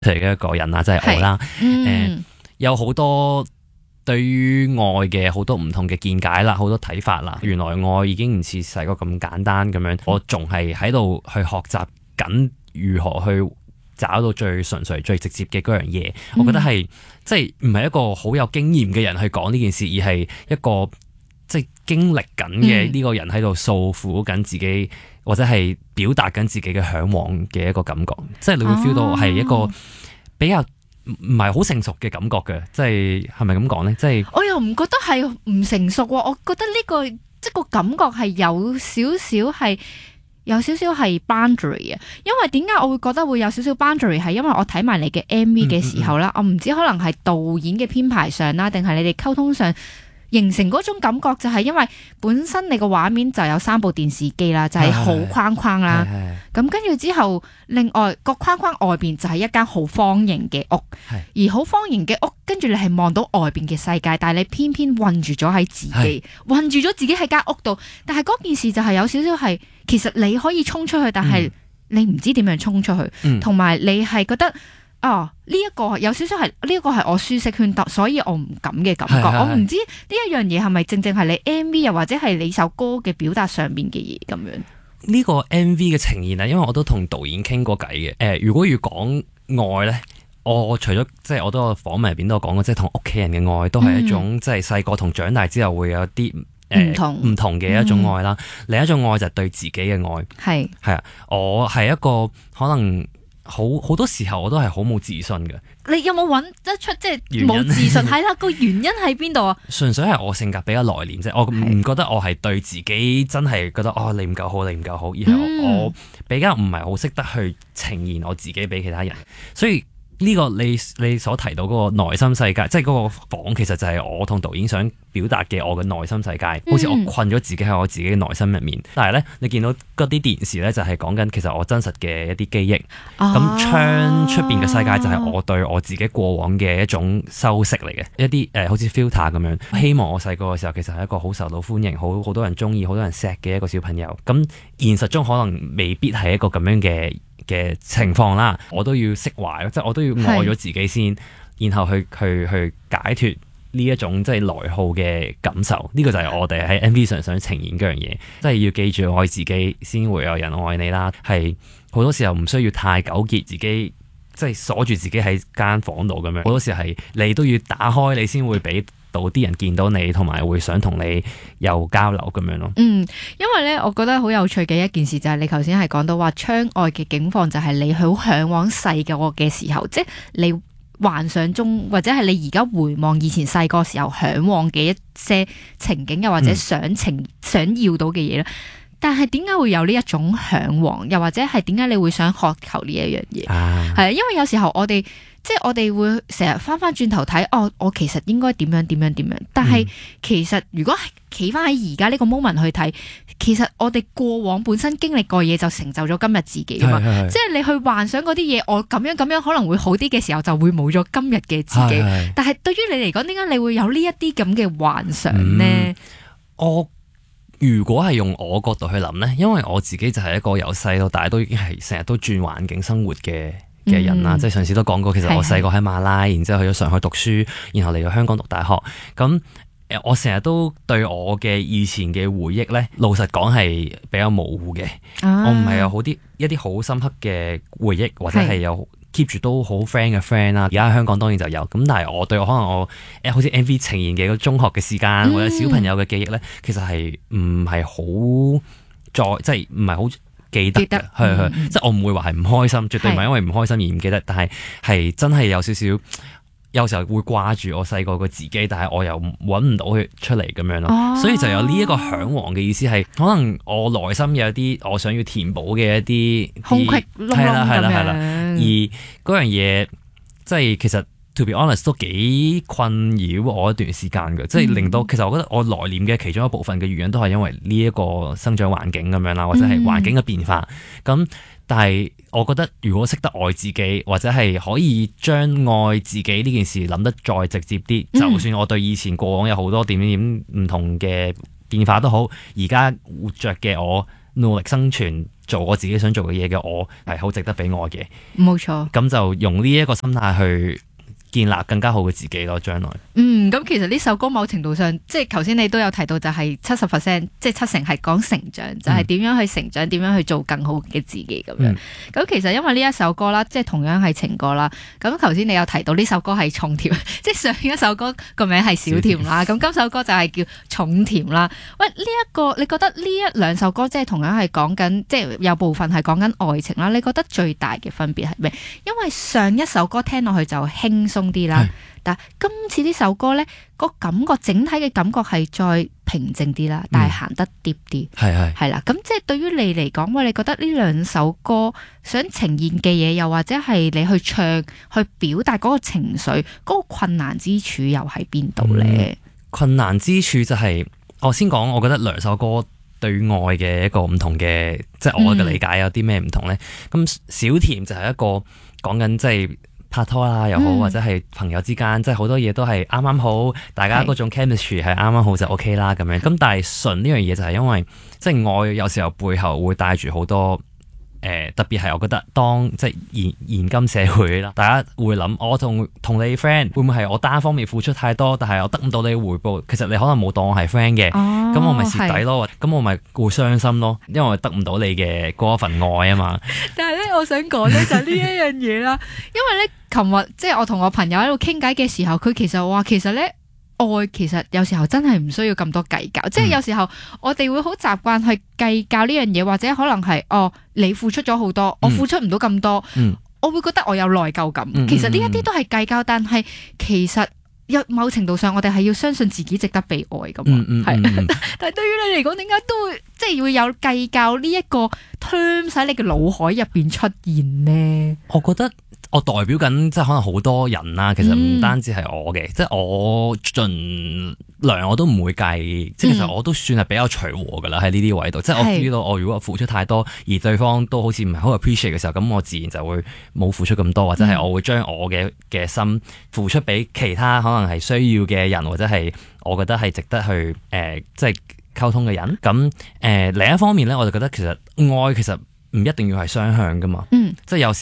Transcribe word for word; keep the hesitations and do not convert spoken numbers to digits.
嘅一個人啦，即係我啦。誒、 嗯呃，有好多對於愛嘅好多唔同嘅見解啦，好多睇法啦。原來愛已經唔似細個咁簡單咁樣，我仲係喺度去學習緊如何去找到最純粹、最直接嘅嗰樣嘢。我覺得係、嗯、即係唔係一個好有經驗嘅人去講呢件事，而係一個即係經歷緊嘅呢個人喺度訴苦緊自己，或者係表達緊自己嘅嚮往嘅一個感覺。即係你會 feel 到係一個比較唔係好成熟嘅感覺嘅，即係係咪咁講咧？即係我又唔覺得係唔成熟喎，我覺得呢、這個即係個感覺係有少少係有少少係 boundary 啊。因為點解我會覺得會有少少 boundary 係因為我睇埋你嘅 M V 嘅時候啦，嗯嗯嗯我唔知可能係導演嘅編排上啦，定係你哋溝通上形成嗰種感覺，就係因為本身你個畫面就有三部電視機啦，就係、是、好框框啦。咁跟住之後，另外個框框外邊就係一間好方形嘅屋，而好方形嘅屋，跟住你係望到外邊嘅世界，但係你偏偏困住咗喺自己，困住咗自己喺間屋度。但係嗰件事就係有少少係，其實你可以衝出去，但係你唔知點樣衝出去，同埋、嗯、你係覺得。哦，呢、這、一個有少少係呢一個係我舒適圈，所以我唔敢嘅感覺。是是是我唔知呢一樣嘢係咪正正係你 M V 又或者係你首歌嘅表達上面嘅嘢咁樣？ 呢個 M V 嘅呈現啊，因為我都同導演傾過偈嘅。誒、呃，如果要講愛咧，我除咗即係我都有訪問入邊都有講過，即係同屋企人嘅愛都係一種、嗯、即係細個同長大之後會有啲唔、呃、同唔同嘅一種愛啦。嗯、另一種愛就係對自己嘅愛。係係啊，我係一個可能。好好多時候我都係好冇自信嘅。 你有冇揾得出即係冇自信？係啦，個原因喺邊度啊？ 純粹係我性格比較內斂啫，我唔覺得我係對自己真係覺得哦，你唔夠好，你唔夠好，而係我比較唔係好識得去呈現我自己俾其他人，所以。呢個你你所提到嗰個內心世界，即係嗰個房，其實就係我同導演想表達嘅我嘅內心世界，好似我困咗自己喺我自己嘅內心入面。但係咧，你見到嗰啲電視咧，就係講緊其實我真實嘅一啲記憶。咁窗出邊嘅世界就係我對我自己過往嘅一種修飾嚟嘅，一啲誒、呃、好似 filter 咁樣。希望我細個嘅時候其實係一個好受到歡迎、好好多人中意、好多人錫嘅一個小朋友。咁現實中可能未必係一個咁樣嘅嘅情況啦，我都要釋懷，即係我都要愛咗自己先，是然後去去去解脫呢一種即係內耗嘅感受。呢、這個就係我哋喺 M V 上想呈現嗰樣嘢，即係要記住愛自己先會有人愛你啦。係好多時候唔需要太糾結自己，即係鎖住自己喺間房度咁樣。好多時係你都要打開，你先會俾到啲人見到你，同埋會想同你有交流咁樣咯。嗯， 因為咧，我覺得好有趣嘅一件事就係你頭先係講到話窗外嘅景況，就係你好向往細個嘅時候，即係你幻想中或者係你而家回望以前細個時候向往嘅一些情景，又或者想情、嗯、想要到嘅嘢咧。但係點解會有呢一種向往，又或者係點解你會想渴求呢一樣嘢？係啊，因為有時候我哋即係我哋會成日翻翻轉頭睇，哦，我其實應該點樣點樣點樣。但係其實如果企翻喺而家呢個 moment 去睇，其實我哋過往本身經歷過嘢就成就咗今日自己啊嘛。是是是即係你去幻想嗰啲嘢，我咁樣咁樣可能會好啲嘅時候，就會冇咗今日嘅自己。是是是但係對於你嚟講，點解你會有呢一啲咁嘅幻想呢？ 嗯、我。如果係用我角度去諗呢，因為我自己就係一個由細到大都已經係成日都轉環境生活嘅嘅人啦，嗯、即係上次都講過，其實我細個喺馬拉，然之後去咗上海讀書，然後嚟到香港讀大學。咁誒，我成日都對我嘅以前嘅回憶呢，老實講係比較模糊嘅。啊、我唔係有好啲一啲好深刻嘅回憶，或者係有。keep 住都好 friend 嘅 friend 啦，而家喺香港當然就有，咁但係我對我可能我誒好似 M V 呈現嘅個中學嘅時間、嗯、或者小朋友嘅記憶咧，其實係唔係好再即係唔係好記得嘅，係係、嗯，即係我唔會話係唔開心，絕對唔係因為唔開心而唔記得，是但係係真係有少少。有時候會掛住我細個個自己，但係我又揾唔到佢出嚟咁樣咯，哦、所以就有呢一個嚮往嘅意思係，可能我內心有啲我想要填補嘅一啲空隙窿窿係啦係啦係啦，而嗰樣嘢即係其實 to be honest 都幾困擾我一段時間嘅，即係、嗯、令到其實我覺得我內斂嘅其中一部分嘅原因都係因為呢一個生長環境咁樣啦，或者係環境嘅變化咁。嗯但係，我覺得如果識得愛自己，或者係可以將愛自己呢件事諗得再直接啲，嗯、就算我對以前過往有好多點點點唔同嘅變化都好，而家活着嘅我努力生存， 做我自己想做嘅嘢嘅我係好值得俾愛嘅。 冇錯。 咁就用呢一個心態去建立更加好嘅自己咯，將來。 嗯，咁其實呢首歌某程度上，即係頭先你都有提到，就係七十 percent，即係七成係講成長，就係、是、點樣去成長，點樣去做更好嘅自己咁樣。咁、嗯、其實因為呢一首歌啦，即係同樣係情歌啦。咁頭先你有提到呢首歌係重甜，即係上一首歌個名係小甜啦，咁今首歌就係叫重甜啦。喂，呢、這、一個你覺得呢一兩首歌即係同樣係講緊，即係有部分係講緊愛情啦。你覺得最大嘅分別係咩？因為上一首歌聽落去就輕鬆啲啦，但係今次呢首歌呢個感覺整體嘅感覺係再平靜啲啦，但係行得跌啲， 係係係啦。咁即係對於你嚟講，喂，你覺得呢兩首歌想呈現嘅嘢，又或者係你去唱去表達嗰個情緒，嗰個困難之處又喺邊度呢？ 嗯，困難之處就係我先講，我覺得兩首歌對愛嘅一個唔同嘅，即係我嘅理解有啲咩唔同呢？咁，嗯，小甜就係一個講緊即係拍拖啦又好，嗯、或者係朋友之間，即係好多嘢都係啱啱好，大家嗰種 chemistry 係啱啱好就 OK 啦咁樣。咁但係純呢樣嘢就係因為即係愛有時候背後會帶住好多誒、呃，特別係我覺得當即係現現今社會啦，大家會諗我同同你 friend 會唔會係我單方面付出太多，但係我得唔到你回報，其實你可能冇當我係 friend 嘅，咁、哦、我咪蝕底咯，咁我咪會傷心咯，因為我得唔到你嘅嗰份愛啊嘛。 但係咧，我想講咧就係呢一樣嘢啦，因為咧。琴日即係我同我朋友喺度傾偈嘅時候，佢其實話其實咧愛其實有時候真係唔需要咁多計較，嗯、即係有時候我哋會好習慣去計較呢樣嘢，或者可能係哦你付出咗好多，我付出唔到咁多，嗯、我會覺得我有內疚感。嗯、其實呢一啲都係計較，但係其實有某程度上我哋係要相信自己值得被愛噶嘛。係、嗯嗯嗯、但係對於你嚟講，點解都會即係會有計較呢一個 term 喺你嘅腦海入邊出現呢？ 我覺得。我代表緊即係可能好多人啦，其實唔單止係我嘅，嗯、即係我盡量我都唔會介意，即係其實我都算係比較隨和噶啦喺呢啲位度，嗯、即係我 feel 到我如果付出太多，而對方都好似唔係好 appreciate 嘅時候，咁我自然就會冇付出咁多，或者係我會將我嘅嘅心付出俾其他可能係需要嘅人，或者係我覺得係值得去誒、呃、即係溝通嘅人。咁誒、呃、另一方面咧，我就覺得其實愛其實唔一定要係雙向噶嘛，嗯、即係有時。